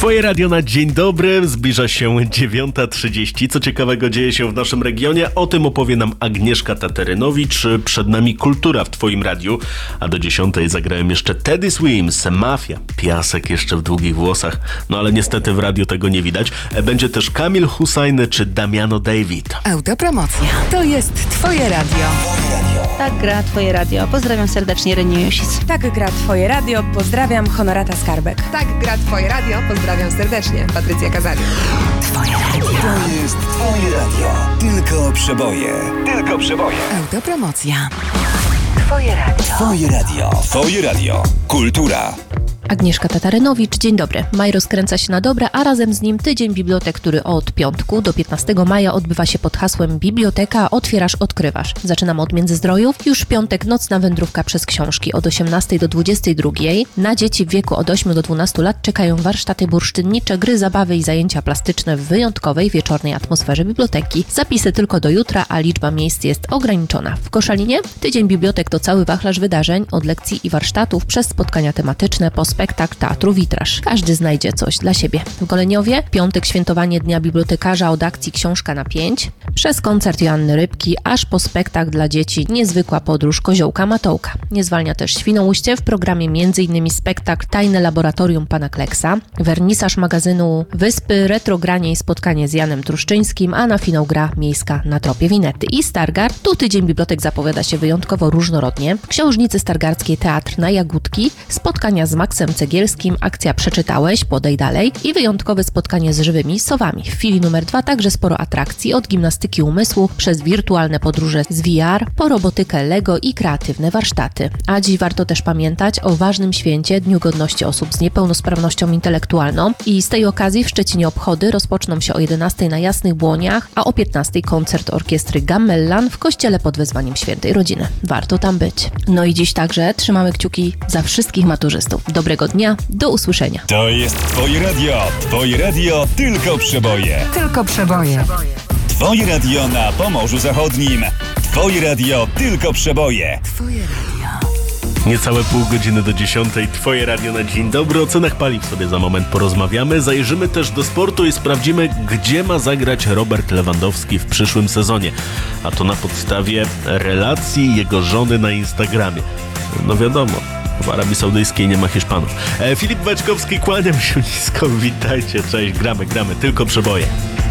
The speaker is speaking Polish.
Twoje radio na dzień dobry, zbliża się 9:30. Co ciekawego dzieje się w naszym regionie? O tym opowie nam Agnieszka Tatarynowicz. Przed nami kultura w Twoim radiu, a do 10:00 zagrałem jeszcze Teddy Swims, Mafia, Piasek jeszcze w długich włosach. No ale niestety w radiu tego nie widać. Będzie też Kamil Husajny czy Damiano David. Autopromocja. To jest Twoje radio. Tak gra Twoje radio. Pozdrawiam serdecznie, Reniu Jusic. Tak gra Twoje radio. Pozdrawiam, Honorata Skarbek. Tak gra Twoje radio. Pozdrawiam serdecznie, Patrycja Kazali. Twoje radio. To jest Twoje radio. Tylko przeboje. Tylko przeboje. Autopromocja. Twoje radio. Twoje radio. Twoje radio. Kultura. Agnieszka Tatarynowicz, dzień dobry. Maj rozkręca się na dobre, a razem z nim tydzień bibliotek, który od piątku do 15 maja odbywa się pod hasłem Biblioteka Otwierasz, Odkrywasz. Zaczynamy od Międzyzdrojów. Już w piątek nocna wędrówka przez książki od 18 do 22. Na dzieci w wieku od 8 do 12 lat czekają warsztaty bursztynnicze, gry, zabawy i zajęcia plastyczne w wyjątkowej wieczornej atmosferze biblioteki. Zapisy tylko do jutra, a liczba miejsc jest ograniczona. W Koszalinie tydzień bibliotek to cały wachlarz wydarzeń, od lekcji i warsztatów, przez spotkania tematyczne, po spektakl, teatru, witraż. Każdy znajdzie coś dla siebie. W Goleniowie piątek świętowanie Dnia Bibliotekarza od akcji Książka na 5, przez koncert Joanny Rybki, aż po spektakl dla dzieci Niezwykła podróż Koziołka Matołka. Nie zwalnia też Świnoujście, w programie m.in. spektakl Tajne Laboratorium Pana Kleksa, wernisaż magazynu Wyspy, retrogranie i spotkanie z Janem Truszczyńskim, a na finał gra miejska na tropie Winety. I Stargard, tu tydzień bibliotek zapowiada się wyjątkowo różnorodnie. W książnicy stargardzkiej teatr na Jagódki, spotkania z Maksem Cegielskim, akcja Przeczytałeś, podej dalej i wyjątkowe spotkanie z żywymi sowami. W chwili numer 2 także sporo atrakcji, od gimnastyki umysłu, przez wirtualne podróże z VR, po robotykę Lego i kreatywne warsztaty. A dziś warto też pamiętać o ważnym święcie, Dniu Godności Osób z Niepełnosprawnością Intelektualną, i z tej okazji w Szczecinie obchody rozpoczną się o 11 na Jasnych Błoniach, a o 15 koncert orkiestry Gamellan w kościele pod wezwaniem Świętej Rodziny. Warto tam być. No i dziś także trzymamy kciuki za wszystkich maturzystów. Dobrego dnia, do usłyszenia. To jest Twoje radio. Twoje radio. Tylko przeboje. Tylko przeboje. Twoje radio na Pomorzu Zachodnim. Twoje radio. Tylko przeboje. Twoje radio. Niecałe pół godziny do 10:00. Twoje radio na dzień dobry. O cenach paliw sobie za moment porozmawiamy. Zajrzymy też do sportu i sprawdzimy, gdzie ma zagrać Robert Lewandowski w przyszłym sezonie. A to na podstawie relacji jego żony na Instagramie. No wiadomo, w Arabii Saudyjskiej nie ma Hiszpanów. Filip Baćkowski, kłaniam się nisko. Witajcie, cześć, gramy, tylko przeboje.